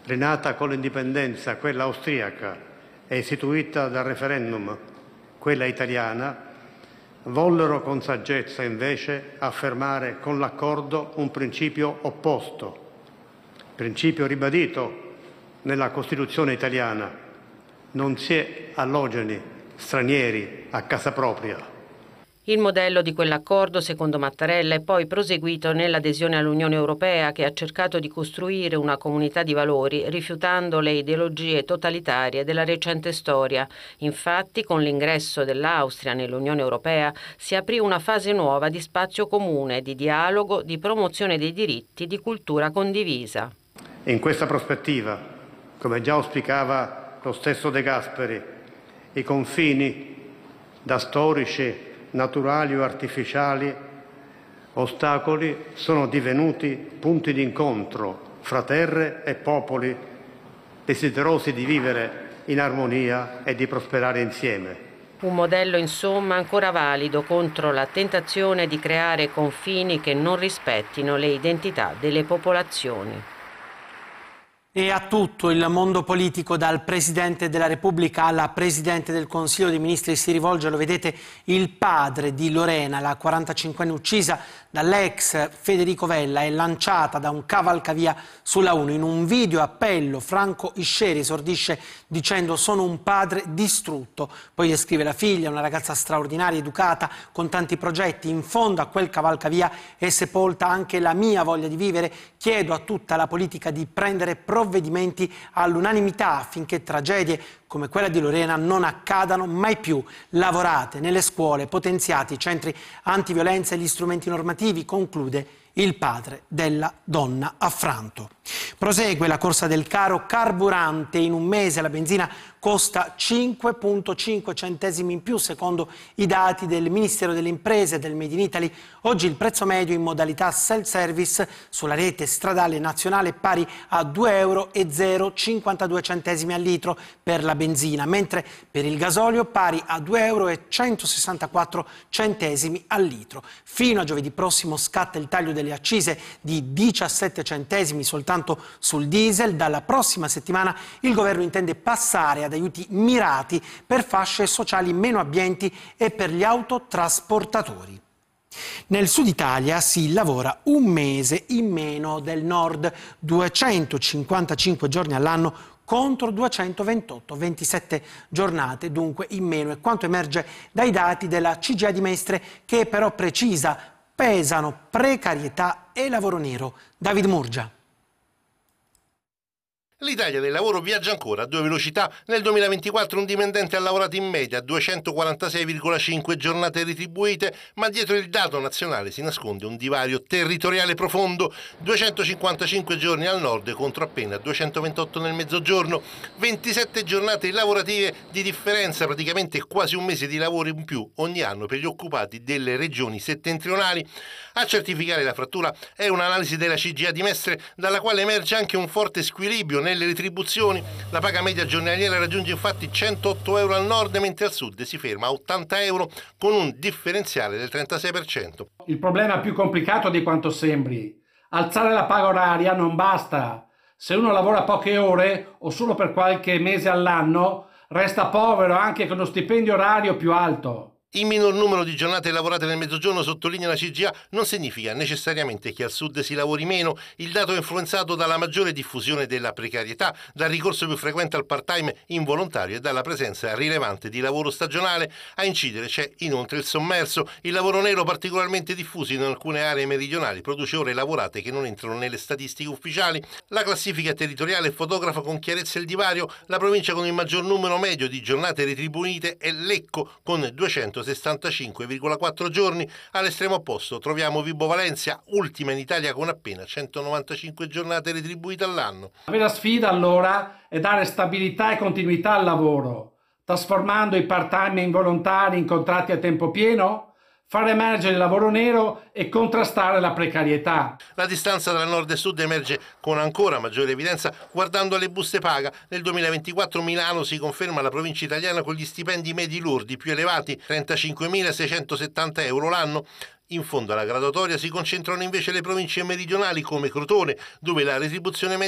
rinata con l'indipendenza, quella austriaca, e istituita dal referendum, quella italiana, vollero con saggezza invece affermare con l'accordo un principio opposto, principio ribadito nella Costituzione italiana: non si è allogeni stranieri a casa propria. Il modello di quell'accordo, secondo Mattarella, è poi proseguito nell'adesione all'Unione Europea, che ha cercato di costruire una comunità di valori, rifiutando le ideologie totalitarie della recente storia. Infatti, con l'ingresso dell'Austria nell'Unione Europea si aprì una fase nuova di spazio comune, di dialogo, di promozione dei diritti, di cultura condivisa. In questa prospettiva, come già auspicava lo stesso De Gasperi, i confini, da storici, naturali o artificiali, ostacoli, sono divenuti punti d'incontro fra terre e popoli desiderosi di vivere in armonia e di prosperare insieme. Un modello, insomma, ancora valido contro la tentazione di creare confini che non rispettino le identità delle popolazioni. E a tutto il mondo politico, dal Presidente della Repubblica alla Presidente del Consiglio dei Ministri, si rivolge, lo vedete, il padre di Lorena, la 45enne uccisa dall'ex Federico Vella e lanciata da un cavalcavia sulla 1. In un video appello Franco Isceri esordisce dicendo: sono un padre distrutto. Poi descrive la figlia, una ragazza straordinaria, educata, con tanti progetti. In fondo a quel cavalcavia è sepolta anche la mia voglia di vivere. Chiedo a tutta la politica di prendere provvedimenti all'unanimità affinché tragedie come quella di Lorena non accadano mai più. Lavorate nelle scuole, potenziate i centri antiviolenza e gli strumenti normativi, conclude il padre della donna affranto. Prosegue la corsa del caro carburante. In un mese la benzina costa 5,5 centesimi in più, secondo i dati del Ministero delle Imprese e del Made in Italy. Oggi il prezzo medio in modalità self-service sulla rete stradale nazionale è pari a 2,052 euro al litro per la benzina, mentre per il gasolio pari a 2,164 euro al litro. Fino a giovedì prossimo scatta il taglio delle accise di 17 centesimi soltanto sul diesel. Dalla prossima settimana il governo intende passare ad aiuti mirati per fasce sociali meno abbienti e per gli autotrasportatori. Nel sud Italia si lavora un mese in meno del nord, 255 giorni all'anno contro 228, 27 giornate dunque in meno. E quanto emerge dai dati della CGIA di Mestre, che però precisa: pesano precarietà e lavoro nero. David Murgia. L'Italia del lavoro viaggia ancora a 2 velocità. Nel 2024 un dipendente ha lavorato in media 246,5 giornate retribuite, ma dietro il dato nazionale si nasconde un divario territoriale profondo: 255 giorni al nord contro appena 228 nel mezzogiorno, 27 giornate lavorative di differenza, praticamente quasi un mese di lavoro in più ogni anno per gli occupati delle regioni settentrionali. A certificare la frattura è un'analisi della CGIA di Mestre, dalla quale emerge anche un forte squilibrio nelle retribuzioni. La paga media giornaliera raggiunge infatti 108 euro al nord, mentre al sud si ferma a 80 euro, con un differenziale del 36%. Il problema è più complicato di quanto sembri. Alzare la paga oraria non basta. Se uno lavora poche ore o solo per qualche mese all'anno, resta povero anche con uno stipendio orario più alto. Il minor numero di giornate lavorate nel mezzogiorno, sottolinea la CGIA, non significa necessariamente che al sud si lavori meno. Il dato è influenzato dalla maggiore diffusione della precarietà, dal ricorso più frequente al part-time involontario e dalla presenza rilevante di lavoro stagionale. A incidere c'è inoltre il sommerso. Il lavoro nero, particolarmente diffuso in alcune aree meridionali, produce ore lavorate che non entrano nelle statistiche ufficiali. La classifica territoriale fotografa con chiarezza il divario. La provincia con il maggior numero medio di giornate retribuite è Lecco, con 265,4 giorni. All'estremo opposto troviamo Vibo Valentia, ultima in Italia con appena 195 giornate retribuite all'anno. La vera sfida allora è dare stabilità e continuità al lavoro, trasformando i part-time involontari in contratti a tempo pieno, far emergere il lavoro nero e contrastare la precarietà. La distanza tra nord e sud emerge con ancora maggiore evidenza guardando le buste paga. Nel 2024 Milano si conferma la provincia italiana con gli stipendi medi lordi più elevati, 35.670 euro l'anno. In fondo alla graduatoria si concentrano invece le province meridionali come Crotone, dove la retribuzione media